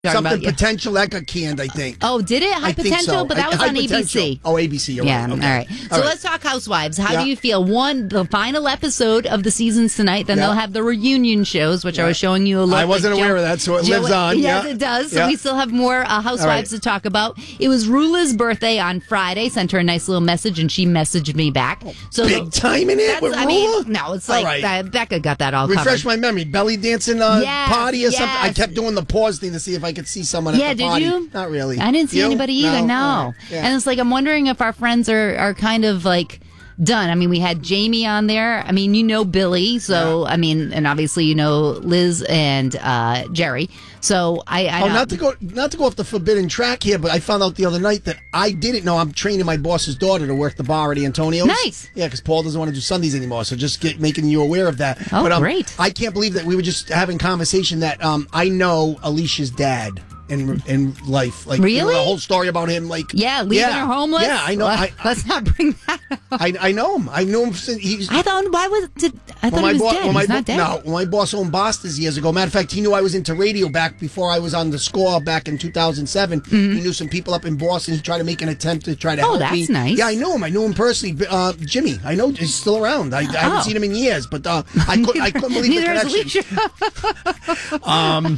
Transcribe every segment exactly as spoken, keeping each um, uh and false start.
Something about, yeah. potential that got canned, I think. Oh, did it? High I think Potential? so. But that I- was High on A B C. Potential. Oh, A B C. You're yeah, right. Okay. all right. So All right. let's talk Housewives. How Yeah. do you feel? One, the final episode of the seasons tonight. Then Yeah. they'll have the reunion shows, which Yeah. I was showing you a little. I wasn't aware of that, so it lives on. Yes, Yeah. it does. So Yeah. we still have more uh, Housewives right. to talk about. It was Rula's birthday on Friday. Sent her a nice little message, and she messaged me back. So Big time in it that's- with I Rula? mean, no, it's like All right. uh, Becca got that all Refresh covered. my memory. Belly dancing uh, Yes, party or something? I yes. kept doing the pause thing to see if I could see someone Yeah, at the did party. you? Not really. I didn't see You? anybody either. No, All right. Yeah. and it's like I'm wondering if our friends are are kind of like done. I mean, we had Jamie on there. I mean, you know Billy, so I mean, and obviously you know Liz and uh, Jerry. So I, I Oh, don't, not to go, not to go off the forbidden track here, but I found out the other night that I didn't know I'm training my boss's daughter to work the bar at Antonio's. Nice. Yeah, because Paul doesn't want to do Sundays anymore, so just get, making you aware of that. Oh, but, um, great. I can't believe that we were just having conversation that um, I know Alicia's dad in in life. Like, you know, Really? the whole story about him, like yeah, leaving yeah, her homeless. Yeah, I know. Well, I, let's not bring that up. I, I know him. I knew him since he's. I thought, why was did, I thought When he was bo- dead? when He's my not bo- dead. No, when my boss owned Boston's years ago. Matter of fact, he knew I was into radio back before I was on the Score back in two thousand seven. He knew some people up in Boston. He tried to make an attempt to try to Mm-hmm. Oh, help that's me. nice. Yeah, I knew him. I knew him personally. Uh, Jimmy, I know he's still around. I, I haven't Oh. seen him in years, but uh, I, could, I couldn't believe Neither the is connection. Alicia. Um,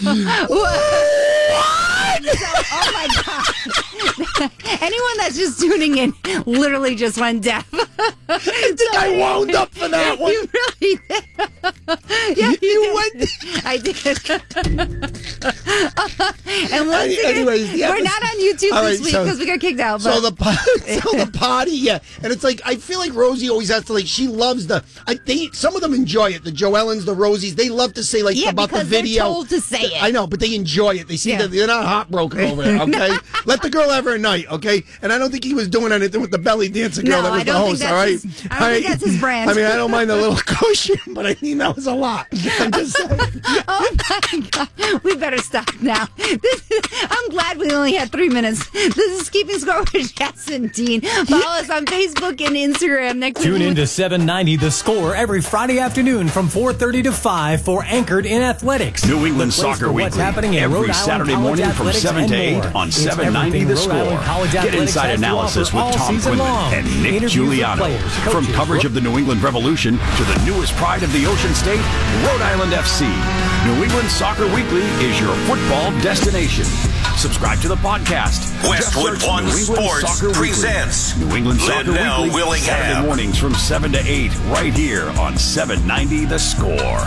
Oh my god! Anyone that's just tuning in literally just went deaf. I think I wound up for that one. You really did. Yeah, you, You did. I did. And once Any- again, anyways, the we're episode- not on YouTube All this right, week so- because we got kicked out. So But the po- so the party, yeah, and it's like I feel like Rosie always has to like she loves the. I they some of them enjoy it. The Joellens, the Rosies, they love to say like Yeah, about the because they're video. told to say it. I know, but they enjoy it. They see Yeah. that they're not heartbroken over it. Okay, let the girl have her night. Okay, and I don't think he was doing anything with the belly dancing girl No, that was I the don't think host. that's All right, his- I don't think that's his brand. I mean, I don't mind a little cushion, but I mean that was a lot. I'm just saying. oh my god, we better stop now. This is, I'm glad we only had three minutes. This is Keeping Score with Jess and Dean. Follow us on Facebook and Instagram. Next Tune week. in to seven ninety The Score every Friday afternoon from four thirty to five for Anchored in Athletics. New England The place Soccer for what's Weekly, happening in every Rhode Island Saturday college morning from athletics seven and to eight more. on It's seven ninety everything The Rhode Score. Island college Get athletics inside has to analysis offer with all Tom season Quinlan long. and Nick Interviews with Giuliano. players, From coaches, coverage of the New England Revolution to the newest pride of the Ocean State, Rhode Island F C. New England Soccer Weekly is your football destination. Subscribe to the podcast. Westwood Just search One New England Sports Soccer Weekly. presents New England Soccer Liddell Weekly, Willingham. Saturday mornings from seven to eight, right here on seven ninety The Score.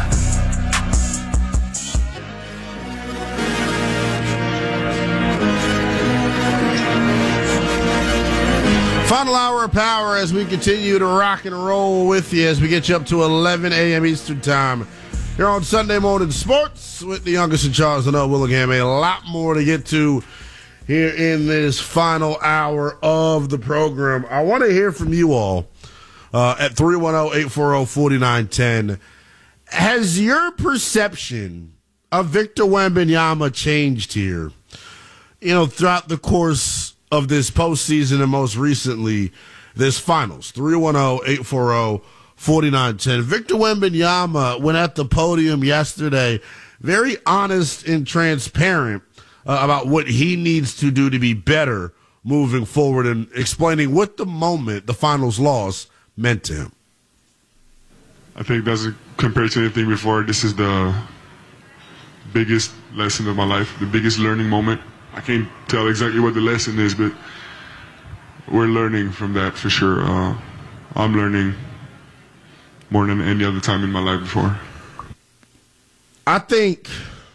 Final hour of power as we continue to rock and roll with you as we get you up to eleven a.m. Eastern Time. Here on Sunday Morning Sports with the youngest in Charles and Willingham. A lot more to get to here in this final hour of the program. I want to hear from you all uh, at three one zero, eight four zero, four nine one zero. Has your perception of Victor Wembanyama changed here, you know, throughout the course of this postseason and most recently this finals? three one zero, eight four zero, four nine one zero. Victor Wembanyama went at the podium yesterday very honest and transparent uh, about what he needs to do to be better moving forward and explaining what the moment, the finals loss, meant to him. I think that's compared to anything before. This is the biggest lesson of my life, the biggest learning moment. I can't tell exactly what the lesson is, but we're learning from that for sure. Uh, I'm learning more than any other time in my life before. I think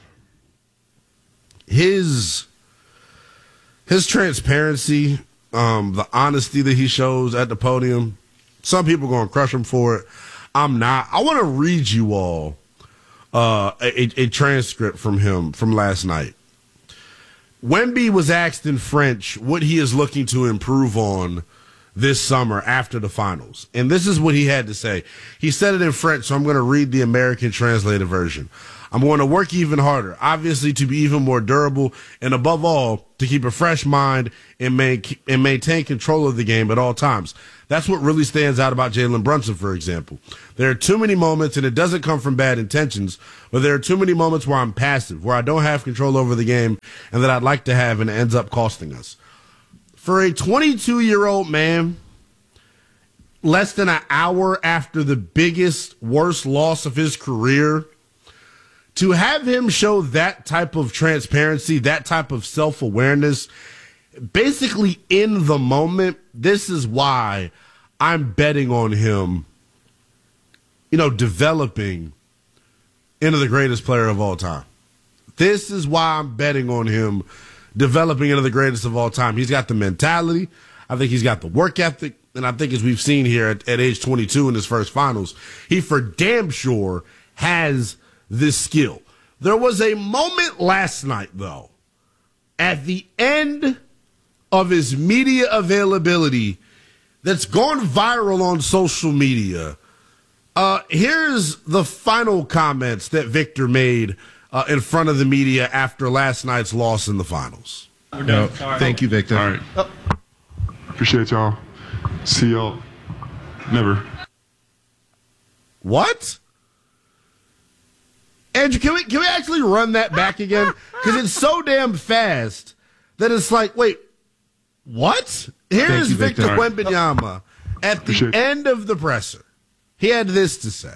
his his transparency, um, the honesty that he shows at the podium, some people are going to crush him for it. I'm not. I want to read you all uh, a, a transcript from him from last night. Wemby was asked in French what he is looking to improve on this summer after the finals. And this is what he had to say. He said it in French, so I'm going to read the American translated version. I'm going to work even harder, obviously to be even more durable, and above all, to keep a fresh mind and, make, and maintain control of the game at all times. That's what really stands out about Jalen Brunson, for example. There are too many moments, and it doesn't come from bad intentions, but there are too many moments where I'm passive, where I don't have control over the game, and that I'd like to have, and it ends up costing us. For a twenty-two-year-old man, less than an hour after the biggest, worst loss of his career, to have him show that type of transparency, that type of self-awareness, basically in the moment, this is why I'm betting on him, you know, developing into the greatest player of all time. This is why I'm betting on him developing into the greatest of all time. He's got the mentality. I think he's got the work ethic. And I think as we've seen here at, at age twenty-two in his first finals, he for damn sure has this skill. There was a moment last night, though, at the end of his media availability that's gone viral on social media. Uh, here's the final comments that Victor made uh, in front of the media after last night's loss in the finals. No, thank you, Victor. All right. Oh. Appreciate y'all. See y'all. Never. What? Andrew, can we can we actually run that back again? Because it's so damn fast that it's like, wait, what? Here's you, Victor Victor. Wembanyama at the Appreciate end of the presser. He had this to say.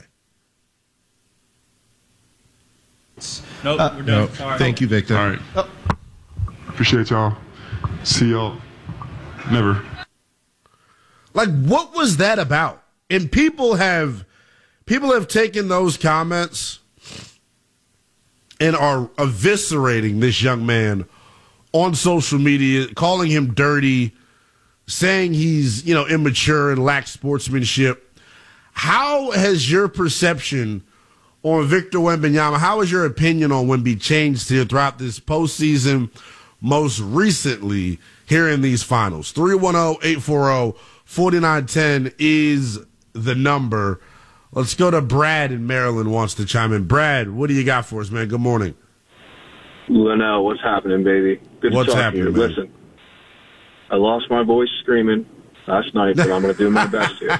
Nope, uh, we're done. No, Sorry. Thank you, Victor. All right. Oh. Appreciate y'all. See y'all. Never. Like, what was that about? And people have people have taken those comments and are eviscerating this young man on social media, calling him dirty, saying he's, you know, immature and lacks sportsmanship. How has your perception on Victor Wembanyama, how has your opinion on Wemby changed here throughout this postseason, most recently here in these finals? three one zero, eight four zero, four nine one zero is the number. Let's go to Brad in Maryland wants to chime in. Brad, what do you got for us, man? Good morning. Linnell, what's happening, baby? Good what's to talk happening, to you. man? Listen, I lost my voice screaming last night, but I'm going to do my best here.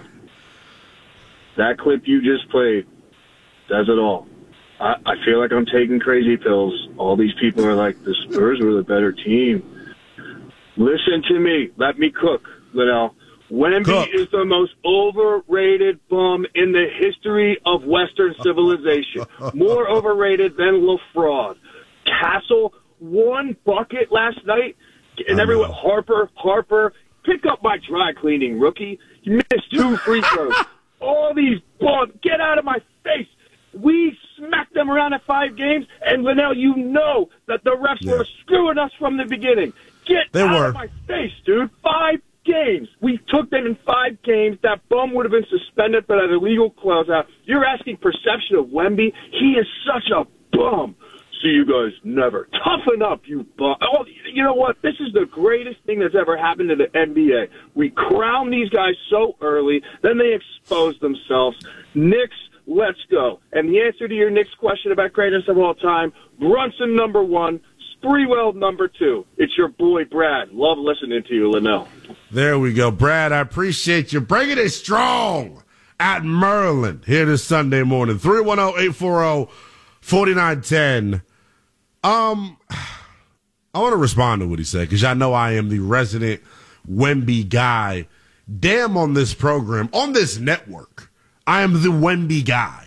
That clip you just played says it all. I, I feel like I'm taking crazy pills. All these people are like, the Spurs were the better team. Listen to me. Let me cook, Linnell. Wemby Cook. is the most overrated bum in the history of Western civilization. More overrated than LaFraud. Castle, one bucket last night, and everyone, Harper, Harper, pick up my dry cleaning, rookie. You missed two free throws. All these bums, get out of my face. We smacked them around at five games, and Linnell, you know that the refs yeah. were screwing us from the beginning. Get they out were. of my face, dude. Five games. We took them in five games. That bum would have been suspended for that illegal closeout. You're asking perception of Wemby? He is such a bum. See you guys never. Toughen up, you bum. Oh, you know what? This is the greatest thing that's ever happened to the N B A. We crown these guys so early, then they expose themselves. Knicks, let's go. And the answer to your Knicks question about greatest of all time, Brunson number one, Sprewell number two. It's your boy, Brad. Love listening to you, Linnell. There we go. Brad, I appreciate you bringing it strong at Maryland here this Sunday morning. three one zero, eight four zero, four nine one zero. Um, I want to respond to what he said because I know I am the resident Wemby guy. Damn on this program, on this network, I am the Wemby guy.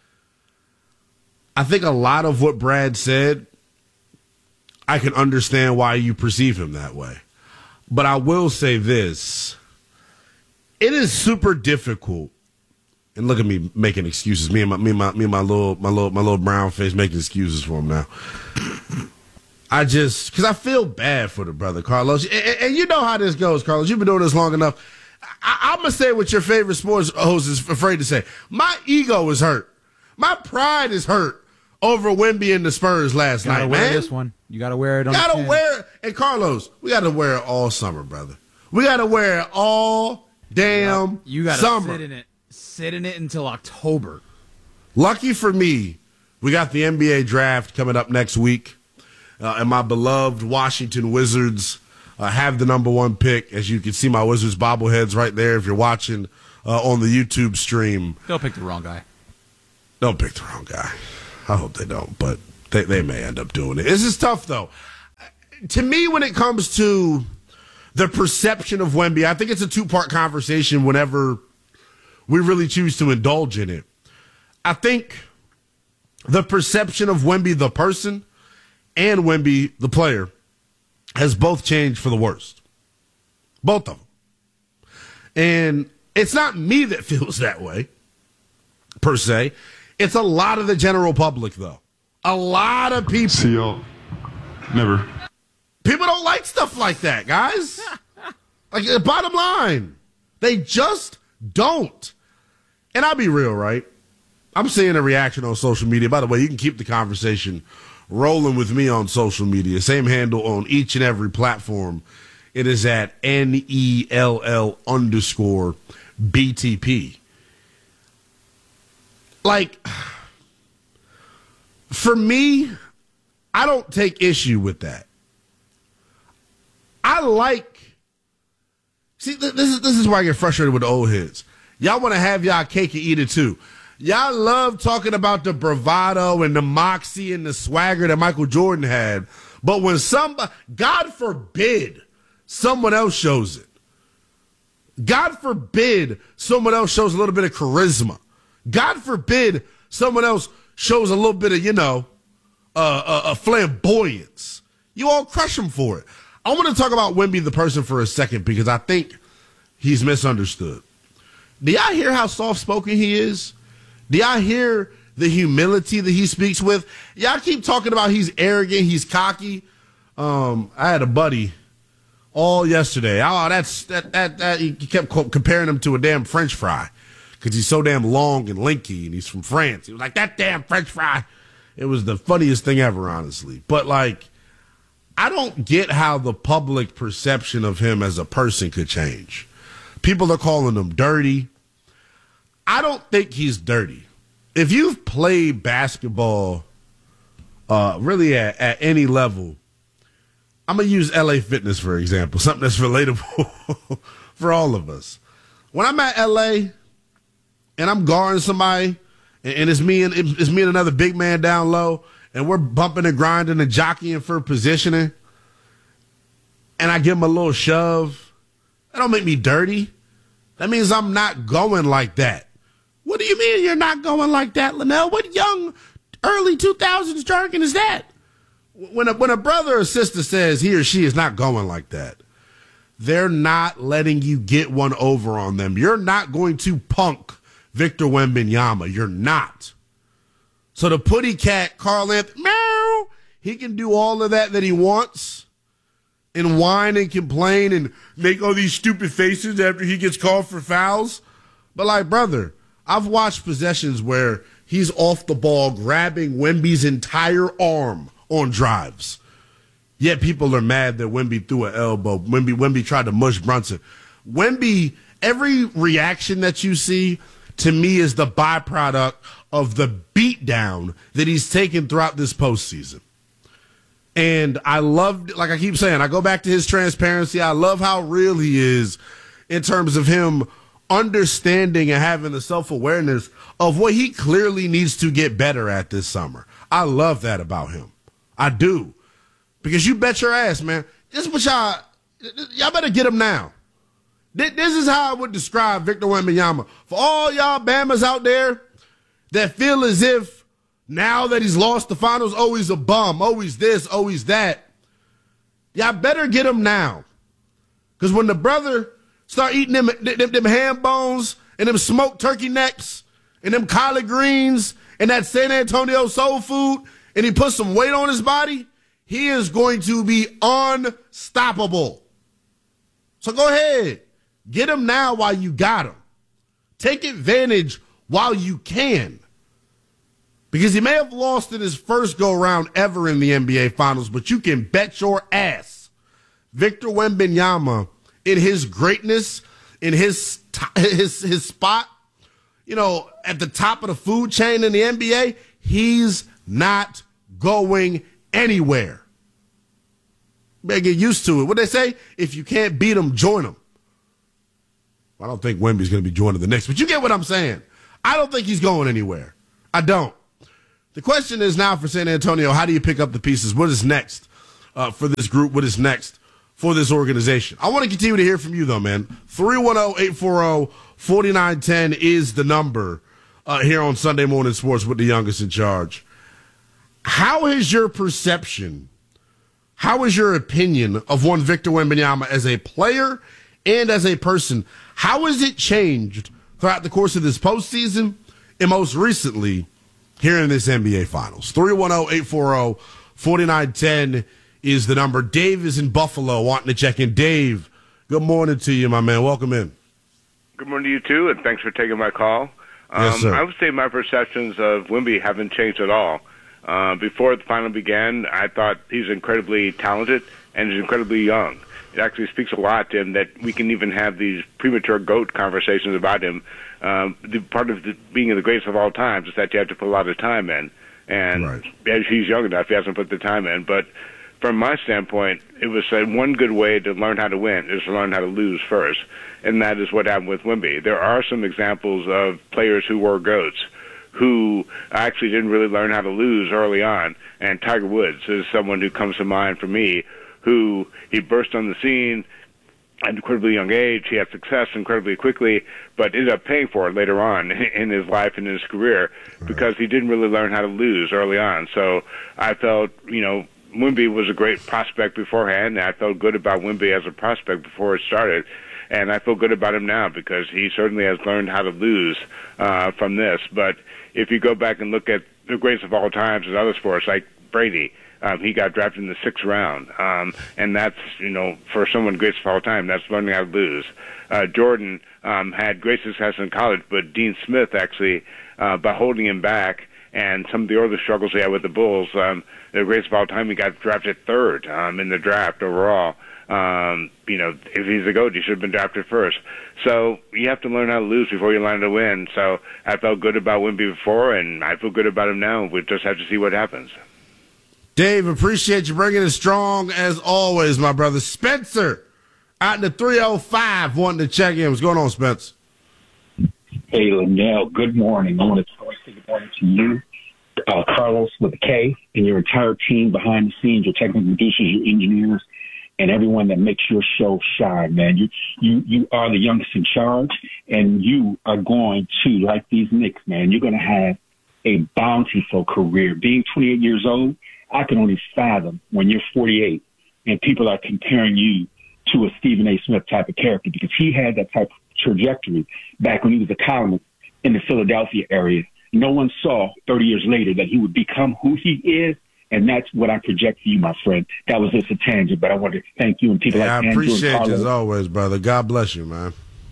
I think a lot of what Brad said, I can understand why you perceive him that way. But I will say this. It is super difficult. And look at me making excuses. Me and my me and my me and my little my little my little brown face making excuses for him now. I just because I feel bad for the brother, Carlos. And, and, and you know how this goes, Carlos. You've been doing this long enough. I, I'm gonna say what your favorite sports host is afraid to say. My ego is hurt. My pride is hurt over Wemby and the Spurs last you gotta night, wear man. This one, you gotta wear it on. Gotta the wear it. And Carlos, we gotta wear it all summer, brother. We gotta wear it all damn you gotta summer. sit in it. Sit in it until October. Lucky for me, We got the N B A draft coming up next week, uh, and my beloved Washington Wizards uh, have the number one pick. As you can see, my Wizards bobbleheads right there if you're watching uh, on the YouTube stream. They'll pick the wrong guy. Don't pick the wrong guy. I hope they don't, but they, they may end up doing it. This is tough, though. To me, when it comes to the perception of Wemby, I think it's a two-part conversation whenever we really choose to indulge in it. I think the perception of Wemby the person and Wemby the player has both changed for the worst. Both of them. And it's not me that feels that way, per se. It's a lot of the general public, though. A lot of people. See y'all. Never. People don't like stuff like that, guys. Like, the bottom line, they just don't. And I'll be real, right? I'm seeing a reaction on social media. By the way, you can keep the conversation rolling with me on social media. Same handle on each and every platform. It is at N E L L underscore B T P. Like, for me, I don't take issue with that. I like, see, this is this is why I get frustrated with the old heads. Y'all want to have y'all cake and eat it too. Y'all love talking about the bravado and the moxie and the swagger that Michael Jordan had. But when somebody, God forbid, someone else shows it. God forbid someone else shows a little bit of charisma. God forbid someone else shows a little bit of, you know, uh, uh, uh, flamboyance. You all crush him for it. I want to talk about Wemby the person for a second because I think he's misunderstood. Do y'all hear how soft-spoken he is? Do y'all hear the humility that he speaks with? Y'all keep talking about he's arrogant, he's cocky. Um, I had a buddy all yesterday. Oh, that's that that that he kept comparing him to a damn French fry because he's so damn long and lanky, and he's from France. He was like, that damn French fry. It was the funniest thing ever, honestly. But like, I don't get how the public perception of him as a person could change. People are calling him dirty. I don't think he's dirty. If you've played basketball uh, really at, at any level, I'm going to use L A Fitness, for example, something that's relatable for all of us. When I'm at L A and I'm guarding somebody, and, and it's me and it's me and another big man down low, and we're bumping and grinding and jockeying for positioning, and I give him a little shove, that don't make me dirty. That means I'm not going like that. What do you mean you're not going like that, Linnell? What young, early two thousands jargon is that? When a, when a brother or sister says he or she is not going like that, they're not letting you get one over on them. You're not going to punk Victor Wembanyama. You're not. So the putty cat, Carl Anthony, meow, he can do all of that that he wants and whine and complain and make all these stupid faces after he gets called for fouls. But like, brother, I've watched possessions where he's off the ball grabbing Wemby's entire arm on drives. Yet people are mad that Wemby threw an elbow. Wemby, Wemby tried to mush Brunson. Wemby, every reaction that you see, to me, is the byproduct of the beatdown that he's taken throughout this postseason. And I love, like I keep saying, I go back to his transparency. I love how real he is in terms of him understanding and having the self-awareness of what he clearly needs to get better at this summer. I love that about him. I do. Because you bet your ass, man. This is what y'all, y'all better get him now. This is how I would describe Victor Wembanyama. For all y'all Bammers out there that feel as if now that he's lost the finals, oh, he's a bum, oh, he's this, oh, he's that. Y'all better get him now. Because when the brother start eating them, them, them ham bones and them smoked turkey necks and them collard greens and that San Antonio soul food, and he puts some weight on his body, he is going to be unstoppable. So go ahead. Get him now while you got him. Take advantage while you can. Because he may have lost in his first go-round ever in the N B A Finals, but you can bet your ass Victor Wembanyama, in his greatness, in his, his, his spot, you know, at the top of the food chain in the N B A, He's not going anywhere. Better get used to it. What they say? If you can't beat them, join them. I don't think Wemby's going to be joining the Knicks, but you get what I'm saying. I don't think he's going anywhere. I don't. The question is now for San Antonio, how do you pick up the pieces? What is next uh, for this group? What is next for this organization? I want to continue to hear from you, though, man. three one zero, eight four zero, four nine one zero is the number uh, here on Sunday Morning Sports with the youngest in charge. How is your perception, how is your opinion of one Victor Wembanyama as a player and as a person? How has it changed throughout the course of this postseason and most recently here in this N B A Finals? three one zero, eight four zero, four nine one zero is the number. Dave is in Buffalo wanting to check in. Dave, good morning to you, my man. Welcome in. Good morning to you, too, and thanks for taking my call. Um, yes, sir. I would say my perceptions of Wemby haven't changed at all. Uh, before the final began, I thought he's incredibly talented and he's incredibly young. It actually speaks a lot to him that we can even have these premature GOAT conversations about him. Um, the part of the, being the greatest of all times is that you have to put a lot of time in. And right. as he's young enough, he hasn't put the time in. But from my standpoint, it was uh, one good way to learn how to win is to learn how to lose first. And that is what happened with Wemby. There are some examples of players who were GOATs who actually didn't really learn how to lose early on. And Tiger Woods is someone who comes to mind for me, who he burst on the scene at an incredibly young age. He had success incredibly quickly, but ended up paying for it later on in his life and in his career because he didn't really learn how to lose early on. So I felt, you know, Wemby was a great prospect beforehand, and I felt good about Wemby as a prospect before it started. And I feel good about him now because he certainly has learned how to lose uh, from this. But if you go back and look at the greatest of all times in other sports, like Brady, Um, he got drafted in the sixth round, um, and that's, you know, for someone greatest of all time, that's learning how to lose. Uh, Jordan um, had great success in college, but Dean Smith actually, uh, by holding him back and some of the early struggles he had with the Bulls, um, the greatest of all time, he got drafted third um, in the draft overall. Um, you know, if he's a GOAT, he should have been drafted first. So you have to learn how to lose before you learn to win. So I felt good about Wemby before, and I feel good about him now. We just have to see what happens. Dave, appreciate you bringing it strong as always, my brother. Spencer, out in the three oh five, wanting to check in. What's going on, Spence? Hey, Linnell, good morning. I want to say good morning to you, uh, Carlos with a K, and your entire team behind the scenes, your technical producers, your engineers, and everyone that makes your show shine, man. You you you are the youngest in charge, and you are going to, like these Knicks, man, you're going to have a bountiful career. Being twenty-eight years old, I can only fathom when you're forty-eight and people are comparing you to a Stephen A. Smith type of character because he had that type of trajectory back when he was a columnist in the Philadelphia area. No one saw thirty years later that he would become who he is, and that's what I project for you, my friend. That was just a tangent, but I want to thank you and people yeah, like I Andrew appreciate and you Carlos. as always, brother. God bless you, man.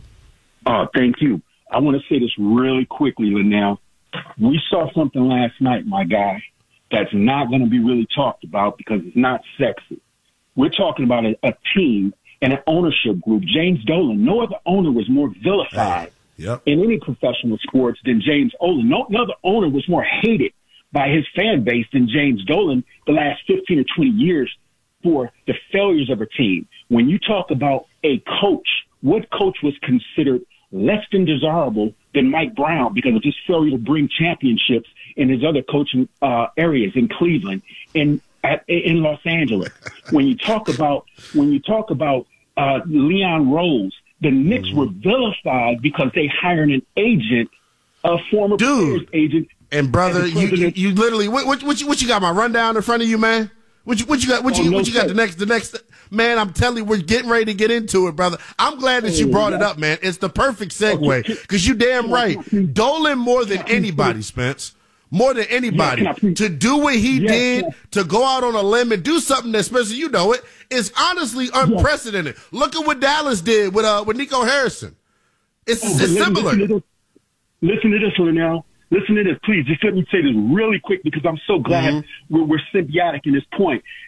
Oh, thank you. I want to say this really quickly, Linnell. We saw something last night, my guy, that's not going to be really talked about because it's not sexy. We're talking about a, a team and an ownership group. James Dolan, no other owner was more vilified yep. in any professional sports than James Dolan. No, no other owner was more hated by his fan base than James Dolan the last fifteen or twenty years for the failures of a team. When you talk about a coach, what coach was considered less than desirable than Mike Brown because of his failure to bring championships in his other coaching uh, areas in Cleveland, in at, in Los Angeles. When you talk about when you talk about uh, Leon Rose, the Knicks mm-hmm. were vilified because they hired an agent, a former Dude. player's agent. And brother, you, you you literally what what what you, what you got my rundown in front of you, man? What you what you got? What you oh, no what you got? The next the next man. I'm telling you, we're getting ready to get into it, brother. I'm glad that you brought it up, man. It's the perfect segue because you damn right. Dolan more than anybody, Spence. More than anybody to do what he did, to go out on a limb and do something that, Spencer, you know it, is honestly unprecedented. Look at what Dallas did with uh with Nico Harrison. It's, oh, it's similar. Listen to this, listen to this one now. Listen to this, please. Just let me say this really quick because I'm so glad mm-hmm. we're, we're symbiotic in this point.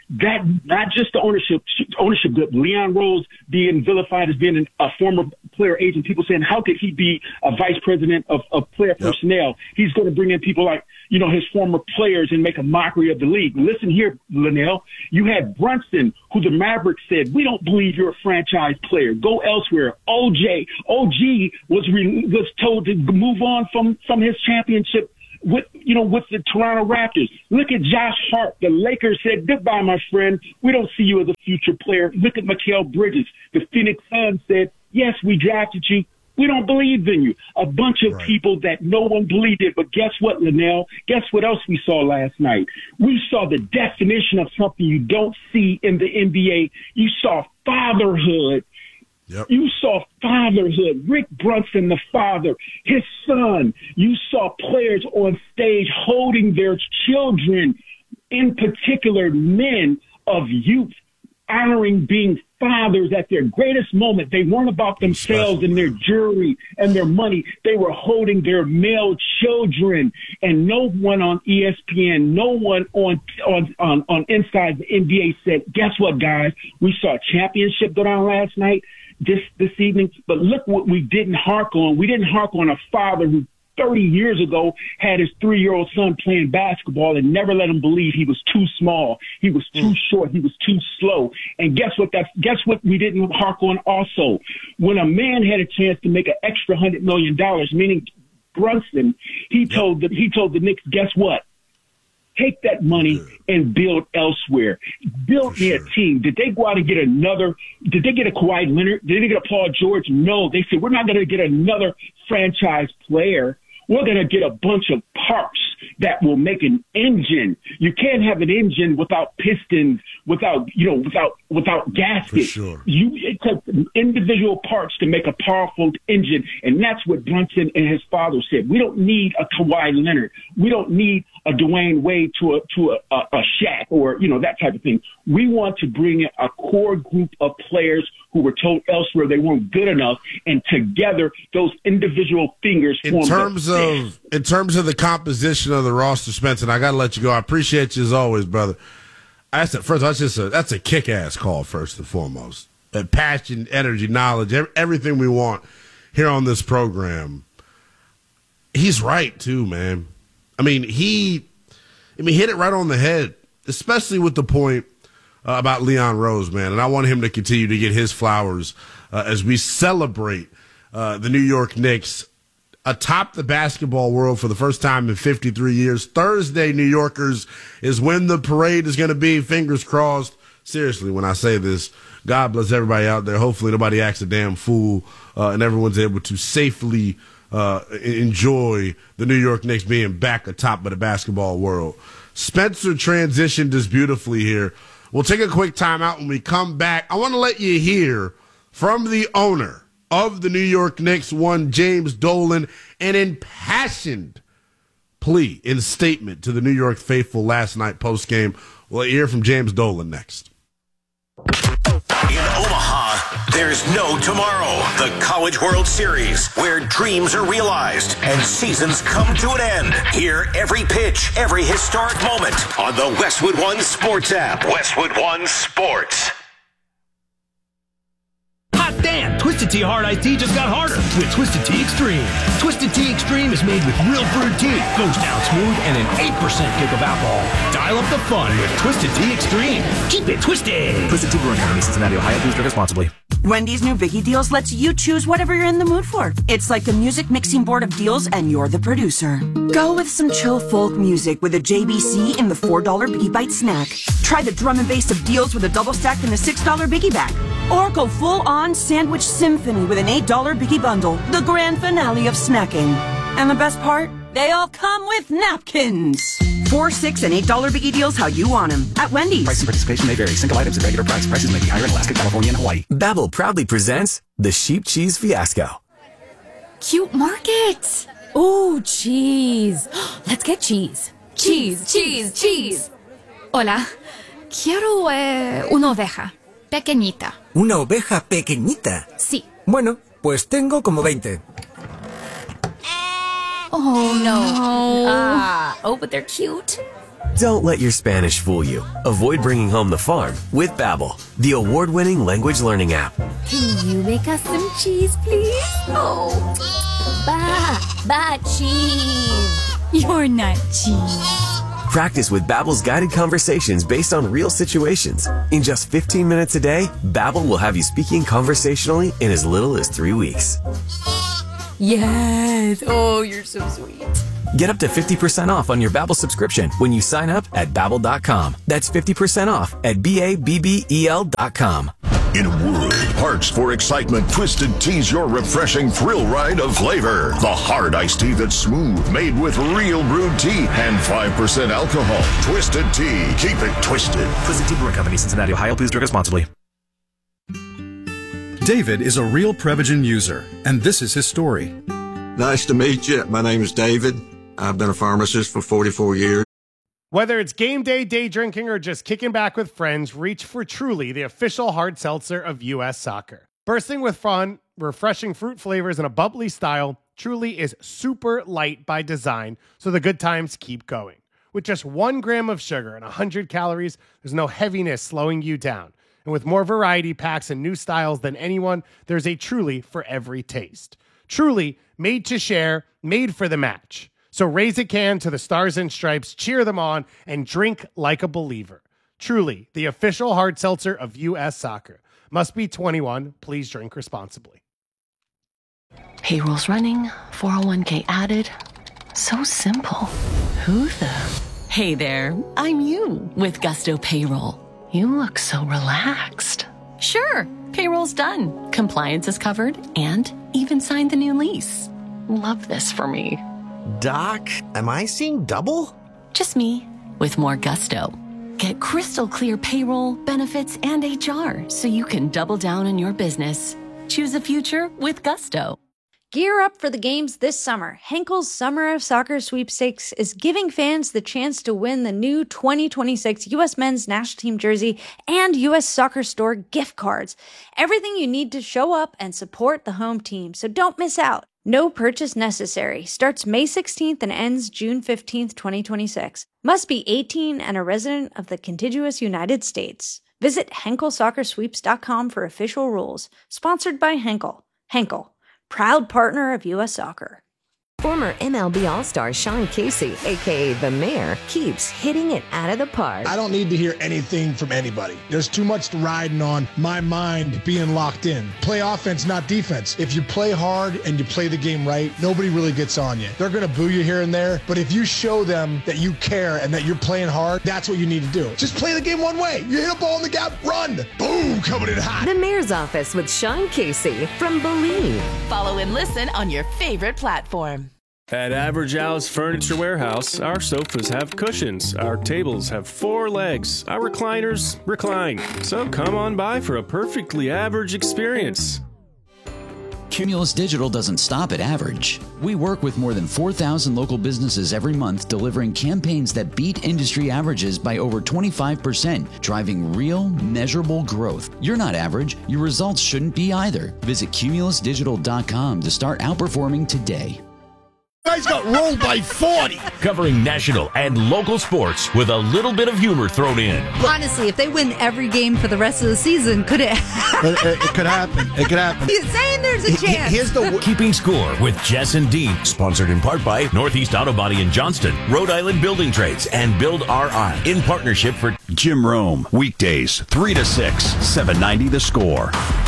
that not just the ownership, ownership, but Leon Rose being vilified as being an, a former player agent. People saying, how could he be a vice president of, of player yep. personnel? He's going to bring in people like, you know, his former players and make a mockery of the league. Listen here, Linnell. You had Brunson, who the Mavericks said, we don't believe you're a franchise player. Go elsewhere. O J, O G was re- was told to move on from, from his championship with, you know, with the Toronto Raptors. Look at Josh Hart. The Lakers said, goodbye, my friend. We don't see you as a future player. Look at Mikal Bridges. The Phoenix Suns said, yes, we drafted you. We don't believe in you. A bunch of right. people that no one believed in. But guess what, Linnell? Guess what else we saw last night? We saw the definition of something you don't see in the N B A. You saw fatherhood. Yep. You saw fatherhood. Rick Brunson, the father, his son. You saw players on stage holding their children, in particular men of youth, honoring being fathers at their greatest moment. They weren't about themselves and their jewelry and their money. They were holding their male children. And no one on E S P N, no one on on on, on Inside the N B A said, guess what, guys? We saw a championship go down last night, this this evening. But look what we didn't hark on. We didn't hark on a father who thirty years ago had his three-year-old son playing basketball and never let him believe he was too small. He was too mm. short. He was too slow. And guess what? That's, guess what we didn't hark on also? When a man had a chance to make an extra hundred million dollars, meaning Brunson, he told the, he told the Knicks, guess what? Take that money and build elsewhere. Build me sure. a team. Did they go out and get another? Did they get a Kawhi Leonard? Did they get a Paul George? No. They said, we're not going to get another franchise player. We're going to get a bunch of parts that will make an engine. You can't have an engine without pistons, without, you know, without, without gaskets. Sure. You, it takes individual parts to make a powerful engine. And that's what Brunson and his father said. We don't need a Kawhi Leonard. We don't need a Dwayne Wade to a, to a, a, a Shaq or, you know, that type of thing. We want to bring in a core group of players who were told elsewhere they weren't good enough, and together those individual fingers form. In terms of in terms of the composition of the roster, Spencer, and I got to let you go. I appreciate you as always, brother. I said first, that's just a that's a kick ass call first and foremost. That passion, energy, knowledge, everything we want here on this program. He's right too, man. I mean, he, I mean, hit it right on the head, especially with the point Uh, about Leon Rose, man. And I want him to continue to get his flowers uh, as we celebrate uh, the New York Knicks atop the basketball world for the first time in fifty-three years. Thursday, New Yorkers, is when the parade is going to be. Fingers crossed. Seriously, when I say this, God bless everybody out there. Hopefully nobody acts a damn fool uh, and everyone's able to safely uh, enjoy the New York Knicks being back atop of the basketball world. Spencer transitioned us beautifully here. We'll take a quick timeout. When we come back, I want to let you hear from the owner of the New York Knicks, one James Dolan, an impassioned plea in statement to the New York faithful last night postgame. We'll hear from James Dolan next. In Omaha, there's no tomorrow. The College World Series, where dreams are realized and seasons come to an end. Hear every pitch, every historic moment on the Westwood One Sports app. Westwood One Sports. Hot damn! Twisted Tea Hard Iced Tea just got harder with Twisted Tea Extreme. Twisted Tea Extreme is made with real brewed tea, goes down smooth, and an eight percent kick of alcohol. Dial up the fun with Twisted Tea Extreme. Keep it twisted! Twisted Tea Brewing Company, Cincinnati, Ohio. Please drink responsibly. Wendy's new Biggie Deals lets you choose whatever you're in the mood for. It's like a music mixing board of deals, and you're the producer. Go with some chill folk music with a J B C in the four dollar Biggie Bite snack. Try the drum and bass of deals with a double stack in the six dollar Biggie bag. Or go full-on sandwich symphony with an eight dollar Biggie bundle. The grand finale of snacking. And the best part? They all come with napkins. Four, six, and eight dollar Biggie Deals how you want them at Wendy's. Price and participation may vary. Single items at regular price. Prices may be higher in Alaska, California, and Hawaii. Babbel proudly presents the Sheep Cheese Fiasco. Cute markets. Ooh, cheese. Let's get cheese. Cheese, cheese, cheese. Hola. Quiero eh, una oveja. Pequeñita. ¿Una oveja pequeñita? Sí. Bueno, pues tengo como veinte. Oh, no. Ah, oh, but they're cute. Don't let your Spanish fool you. Avoid bringing home the farm with Babbel, the award-winning language learning app. Can you make us some cheese, please? Oh, ba, ba cheese. You're not cheese. Practice with Babbel's guided conversations based on real situations. In just fifteen minutes a day, Babbel will have you speaking conversationally in as little as three weeks. Yes. Oh, you're so sweet. Get up to fifty percent off on your Babbel subscription when you sign up at Babbel dot com. That's fifty percent off at B A B B E L dot com. In a world parched for excitement, Twisted Tea's your refreshing thrill ride of flavor. The hard iced tea that's smooth, made with real brewed tea and five percent alcohol. Twisted Tea. Keep it twisted. Twisted Tea Brewing Company, Cincinnati, Ohio. Please drink responsibly. David is a real Prevagen user, and this is his story. Nice to meet you. My name is David. I've been a pharmacist for forty-four years. Whether it's game day, day drinking, or just kicking back with friends, reach for Truly, the official hard seltzer of U S Soccer. Bursting with fun, refreshing fruit flavors, and a bubbly style, Truly is super light by design, so the good times keep going. With just one gram of sugar and one hundred calories, there's no heaviness slowing you down. And with more variety packs and new styles than anyone, there's a Truly for every taste. Truly, made to share, made for the match. So raise a can to the Stars and Stripes, cheer them on, and drink like a believer. Truly, the official hard seltzer of U S Soccer. Must be twenty-one. Please drink responsibly. Payroll's running, four oh one k added. So simple. Who the? Hey there, I'm you with Gusto Payroll. You look so relaxed. Sure, payroll's done. Compliance is covered and even signed the new lease. Love this for me. Doc, am I seeing double? Just me, with more gusto. Get crystal clear payroll, benefits, and H R so you can double down on your business. Choose a future with gusto. Gear up for the games this summer. Henkel's Summer of Soccer Sweepstakes is giving fans the chance to win the new twenty twenty-six U S Men's National Team jersey and U S Soccer Store gift cards. Everything you need to show up and support the home team, so don't miss out. No purchase necessary. Starts May sixteenth and ends June fifteenth, twenty twenty-six. Must be eighteen and a resident of the contiguous United States. Visit Henkel Soccer Sweeps dot com for official rules. Sponsored by Henkel. Henkel, proud partner of U S Soccer. Former M L B All-Star Sean Casey, a k a. The Mayor, keeps hitting it out of the park. I don't need to hear anything from anybody. There's too much riding on my mind being locked in. Play offense, not defense. If you play hard and you play the game right, nobody really gets on you. They're going to boo you here and there, but if you show them that you care and that you're playing hard, that's what you need to do. Just play the game one way. You hit a ball in the gap, run. Boom, coming in hot. The Mayor's Office with Sean Casey from Believe. Follow and listen on your favorite platform. At Average Al's Furniture Warehouse, our sofas have cushions, our tables have four legs, our recliners recline. So come on by for a perfectly average experience. Cumulus Digital doesn't stop at average. We work with more than four thousand local businesses every month, delivering campaigns that beat industry averages by over twenty-five percent, driving real, measurable growth. You're not average. Your results shouldn't be either. Visit Cumulus Digital dot com to start outperforming today. Guys got rolled by forty. Covering national and local sports with a little bit of humor thrown in. Honestly, if they win every game for the rest of the season, could it? it, it, it could happen. It could happen. He's saying there's a chance. Here's the Keeping Score with Jess and Dean, sponsored in part by Northeast Auto Body in Johnston, Rhode Island Building Trades, and Build R I in partnership for Jim Rome, weekdays three to six, seven ninety The Score.